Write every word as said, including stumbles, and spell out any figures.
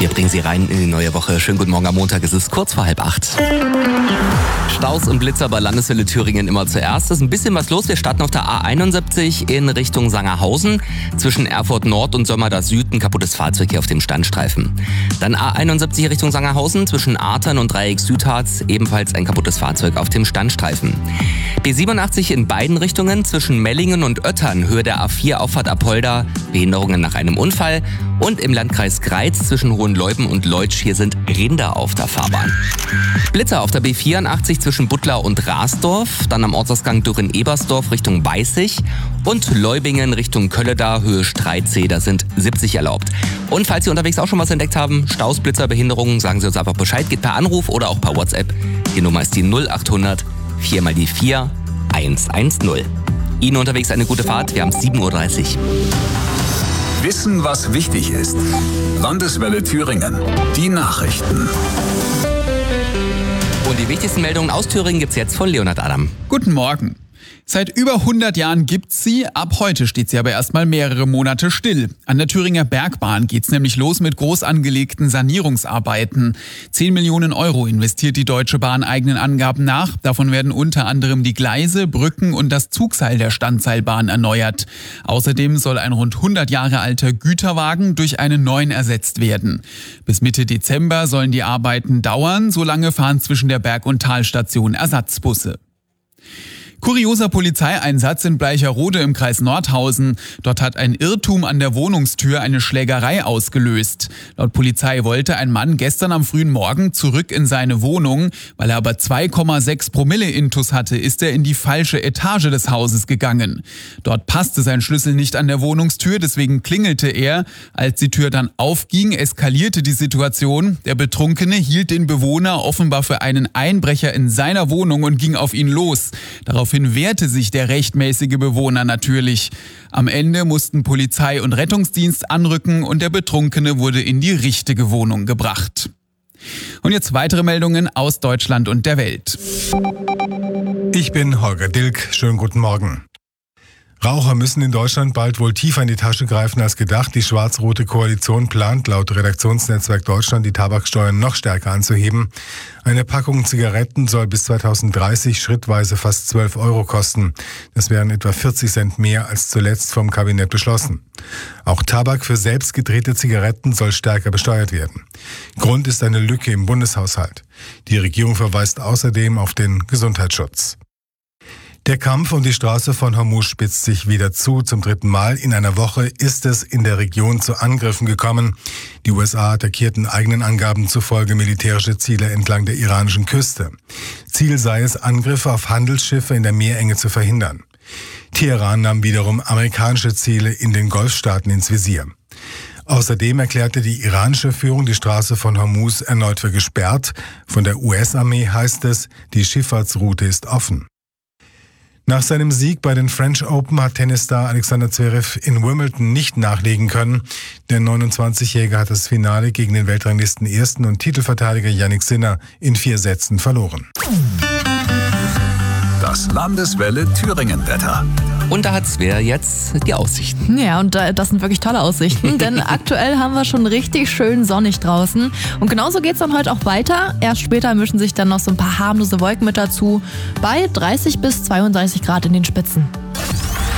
Wir bringen Sie rein in die neue Woche. Schönen guten Morgen am Montag. Es ist kurz vor halb acht. Staus und Blitzer bei Landeswelle Thüringen immer zuerst. Es ist ein bisschen was los. Wir starten auf der A einundsiebzig in Richtung Sangerhausen. Zwischen Erfurt Nord und Sömmerda Süd ein kaputtes Fahrzeug hier auf dem Standstreifen. Dann A einundsiebzig Richtung Sangerhausen. Zwischen Artern und Dreieck Südharz ebenfalls ein kaputtes Fahrzeug auf dem Standstreifen. B siebenundachtzig in beiden Richtungen. Zwischen Mellingen und Oettern, Höhe der A vier Auffahrt Apolda. Behinderungen nach einem Unfall. Und im Landkreis Greiz zwischen Hohenleuben und Leutsch, hier sind Rinder auf der Fahrbahn. Blitzer auf der B vierundachtzig zwischen Butler und Rasdorf, dann am Ortsausgang Dürren-Ebersdorf Richtung Weißig und Leubingen Richtung Kölleda, Höhe Streitsee, da sind siebzig erlaubt. Und falls Sie unterwegs auch schon was entdeckt haben, Staus, Blitzer, Behinderungen, sagen Sie uns einfach Bescheid, geht per Anruf oder auch per WhatsApp. Die Nummer ist die null achthundert vier mal die vier hundertzehn. Ihnen unterwegs eine gute Fahrt, wir haben sieben Uhr dreißig. Wissen, was wichtig ist. Landeswelle Thüringen. Die Nachrichten. Und die wichtigsten Meldungen aus Thüringen gibt's jetzt von Leonhard Adam. Guten Morgen. Seit über hundert Jahren gibt's sie, ab heute steht sie aber erstmal mehrere Monate still. An der Thüringer Bergbahn geht's nämlich los mit groß angelegten Sanierungsarbeiten. Zehn Millionen Euro investiert die Deutsche Bahn eigenen Angaben nach. Davon werden unter anderem die Gleise, Brücken und das Zugseil der Standseilbahn erneuert. Außerdem soll ein rund hundert Jahre alter Güterwagen durch einen neuen ersetzt werden. Bis Mitte Dezember sollen die Arbeiten dauern, solange fahren zwischen der Berg- und Talstation Ersatzbusse. Kurioser Polizeieinsatz in Bleicherode im Kreis Nordhausen. Dort hat ein Irrtum an der Wohnungstür eine Schlägerei ausgelöst. Laut Polizei wollte ein Mann gestern am frühen Morgen zurück in seine Wohnung. Weil er aber zwei Komma sechs Promille Intus hatte, ist er in die falsche Etage des Hauses gegangen. Dort passte sein Schlüssel nicht an der Wohnungstür, deswegen klingelte er. Als die Tür dann aufging, eskalierte die Situation. Der Betrunkene hielt den Bewohner offenbar für einen Einbrecher in seiner Wohnung und ging auf ihn los. Daraufhin wehrte sich der rechtmäßige Bewohner natürlich. Am Ende mussten Polizei und Rettungsdienst anrücken und der Betrunkene wurde in die richtige Wohnung gebracht. Und jetzt weitere Meldungen aus Deutschland und der Welt. Ich bin Holger Dilk. Schönen guten Morgen. Raucher müssen in Deutschland bald wohl tiefer in die Tasche greifen als gedacht. Die schwarz-rote Koalition plant laut Redaktionsnetzwerk Deutschland die Tabaksteuern noch stärker anzuheben. Eine Packung Zigaretten soll bis zweitausenddreißig schrittweise fast zwölf Euro kosten. Das wären etwa vierzig Cent mehr als zuletzt vom Kabinett beschlossen. Auch Tabak für selbst gedrehte Zigaretten soll stärker besteuert werden. Grund ist eine Lücke im Bundeshaushalt. Die Regierung verweist außerdem auf den Gesundheitsschutz. Der Kampf um die Straße von Hormuz spitzt sich wieder zu. Zum dritten Mal in einer Woche ist es in der Region zu Angriffen gekommen. Die U S A attackierten eigenen Angaben zufolge militärische Ziele entlang der iranischen Küste. Ziel sei es, Angriffe auf Handelsschiffe in der Meerenge zu verhindern. Teheran nahm wiederum amerikanische Ziele in den Golfstaaten ins Visier. Außerdem erklärte die iranische Führung die Straße von Hormuz erneut für gesperrt. Von der U S-Armee heißt es, die Schifffahrtsroute ist offen. Nach seinem Sieg bei den French Open hat Tennisstar Alexander Zverev in Wimbledon nicht nachlegen können. Der neunundzwanzigjährige hat das Finale gegen den Weltranglisten Ersten und Titelverteidiger Jannik Sinner in vier Sätzen verloren. Das Landeswelle Thüringen-Wetter. Und da hat Svea jetzt die Aussichten. Ja, und das sind wirklich tolle Aussichten, denn aktuell haben wir schon richtig schön sonnig draußen. Und genauso geht's dann heute auch weiter. Erst später mischen sich dann noch so ein paar harmlose Wolken mit dazu, bei dreißig bis zweiunddreißig Grad in den Spitzen.